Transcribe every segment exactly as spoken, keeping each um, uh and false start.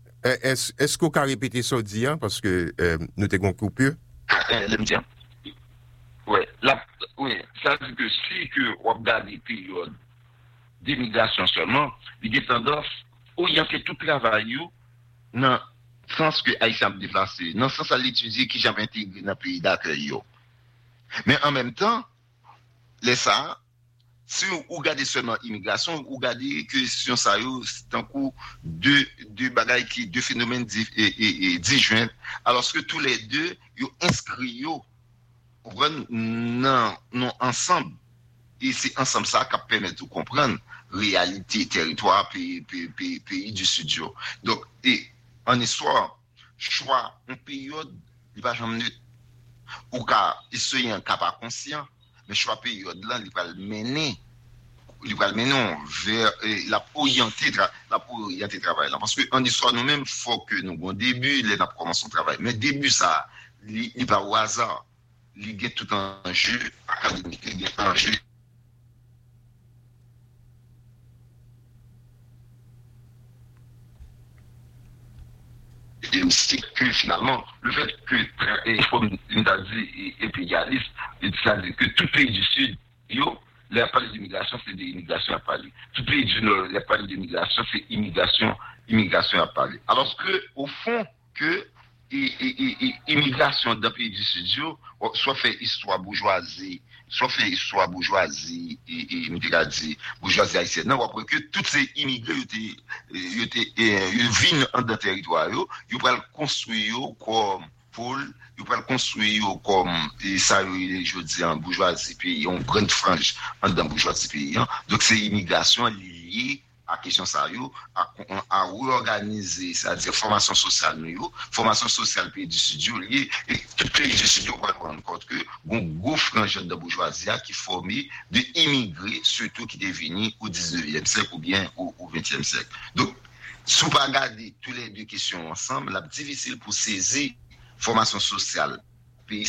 Est-ce est-ce qu'on peut répéter ça dit hein, parce que euh, nous t'avons coupé? Euh, me dire. Oui, la, oui, ça veut dire que si que on regarde des périodes d'immigration seulement, il y a tendance à orienter tout le travail dans le sens que Haïtien a déplacé, dans le sens à l'étudier qui jamais intégré dans le pays d'accueil. Mais en même temps, les ça, si vous regardez seulement l'immigration, vous regardez que si on ça, c'est un coup deux, deux bagailles qui, deux phénomènes disjoints, alors que tous les deux, ils inscrits non, non, ensemble. Et c'est ensemble ça qui permet de comprendre réalité, territoire, pays, pays, pays, pays du studio. Donc, et en histoire, choix, en période, il va jamais ou car il soit un cas pas conscient, mais choix période là, il va le mener, il va le mener vers la orienter, la orienter travail là. Parce que en histoire nous-mêmes, il faut que nous, au début, les n'a commencé son travail. Mais début ça, il, il va au hasard. Il y a tout un jeu académique, il y a un jeu. Et aussi que finalement, le fait que, et comme il a dit, impérialiste, c'est-à-dire que tout pays du Sud, yo, les parler d'immigration, c'est de l'immigration à Paris. Tout pays du Nord, les parler d'immigration, c'est immigration, immigration à Paris. Alors que, au fond, que et, et, et, et immigration d'un pays du studio, soit fait histoire bourgeoisie, soit fait histoire bourgeoisie, et, et, et dit, bourgeoisie haïtienne. Non, après que tous ces immigrés, ils vivent dans le territoire, ils peuvent construire comme pôle, ils peuvent construire comme, et ça, je dis, en bourgeoisie pays, en grande frange, en dans bourgeoisie pays. Donc, c'est immigration liée à question ça à, à réorganiser, c'est-à-dire formation sociale nous, formation sociale pays du studio lié et tout pays du studio va rendre compte que bon gros frange de bourgeoisie qui formé de immigrés surtout qui devenus au dix-neuvième siècle ou bien au, au vingtième siècle. Donc si on pas regarder toutes les deux questions ensemble, c'est difficile pour saisir formation sociale pays.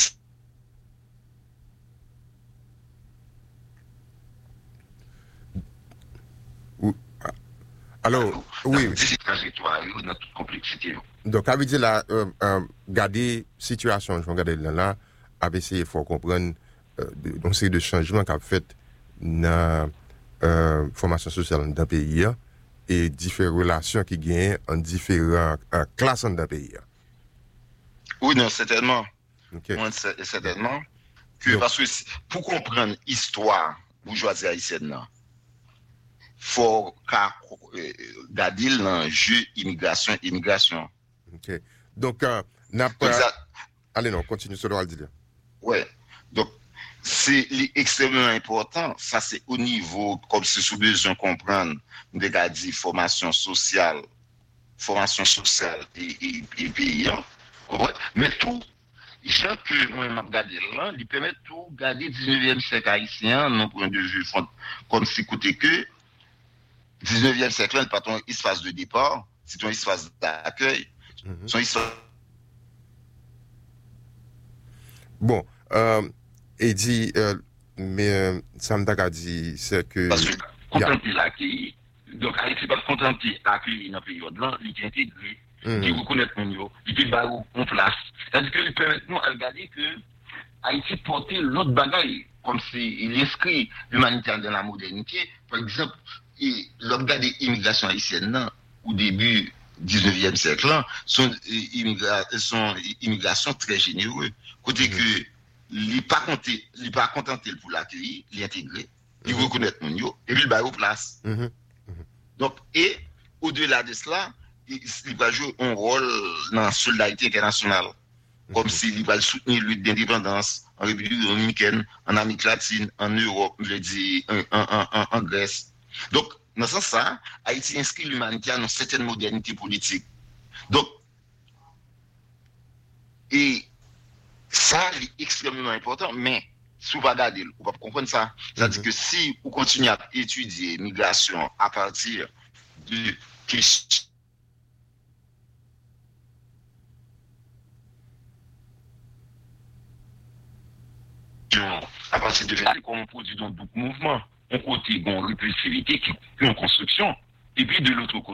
Alors, oui. Notre complexité. Donc, avec dit là, euh, euh, garder situation, je vais regarder là, là, avec il faut comprendre, euh, donc c'est de changements qu'a fait dans euh, formation sociale dans le pays et différentes relations qui gagnent en différentes euh, classes dans le pays. Oui, non, certainement. Okay. Oui, certainement. Que, donc, parce que pour comprendre l'histoire bourgeoisie haïtienne, faut garder l'enjeu immigration immigration. OK. Donc euh, n'a pas ça... allez non, continue sur le dire. Ouais. Donc c'est extrêmement important, ça c'est au niveau comme si sous besoin comprendre de garder formation sociale, formation sociale et et, et payant. Ouais. Mais tout gens que moi m'a regardé là, il permet tout garder dix-neuvième siècle haïtien non point de vue comme si côté que dix-neuvième siècle n'est pas ton espace de départ, c'est ton espace d'accueil. Mm-hmm. Son espace... Bon, euh, et dit, euh, mais euh, Samdak a dit, c'est que. Parce que contenter l'accueil, donc Haïti va contenter l'accueil dans la période là, il est intégré, mm-hmm. il reconnaît mon niveau, il est barreau en place. C'est-à-dire qu'il permet nous à regarder que Haïti porte l'autre bagaille, comme s'il inscrit l'humanité dans la modernité. Par exemple, et l'organe d'immigration haïtienne là, au début dix-neuvième siècle là, sont immigra son immigration très généreux côté mmh. que il pas compté il pas contenté pour l'accueillir l'intégrer il mmh. reconnaître mon yo et puis il va au place mmh. donc et au-delà de cela il, il va jouer un rôle dans la solidarité internationale mmh. comme s'il va soutenir la lutte d'indépendance en République dominicaine, en Amérique latine, en Europe, je dis en, en, en, en Grèce. Donc, dans ce sens, Haïti inscrit l'humanité dans une certaine modernité politique. Donc, et ça, c'est extrêmement important, mais si vous ne regardez pas, vous ne pouvez pas comprendre ça. C'est-à-dire mm-hmm. que si vous continuez à étudier l'immigration à partir de questions à partir de là, comme on produit dans beaucoup de mouvements, on côté une répulsivité qui est en construction, et puis de l'autre côté,